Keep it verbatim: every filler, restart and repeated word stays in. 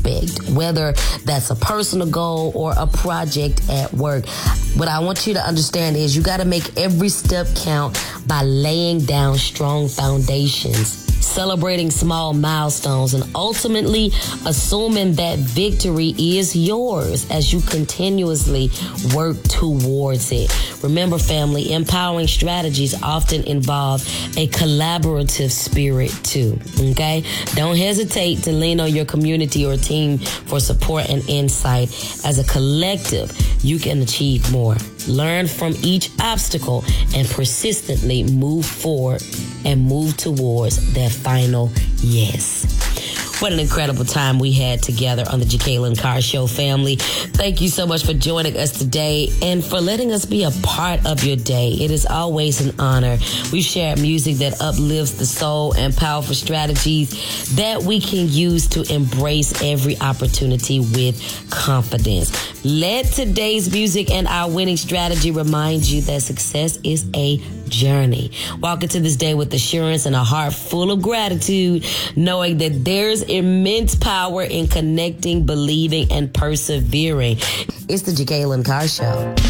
aspect, whether that's a personal goal or a project at work. What I want you to understand is you got to make every step count by laying down strong foundations, celebrating small milestones, and ultimately assuming that victory is yours as you continuously work towards it. Remember, family, empowering strategies often involve a collaborative spirit too, okay? Don't hesitate to lean on your community or team for support and insight. As a collective, you can achieve more. Learn from each obstacle and persistently move forward and move towards that final yes. What an incredible time we had together on the Jekalyn Carr Show, family. Thank you so much for joining us today and for letting us be a part of your day. It is always an honor. We share music that uplifts the soul and powerful strategies that we can use to embrace every opportunity with confidence. Let today's music and our winning strategy remind you that success is a journey. Walk into this day with assurance and a heart full of gratitude, knowing that there's immense power in connecting, believing, and persevering. It's the Jekalyn Carr Show.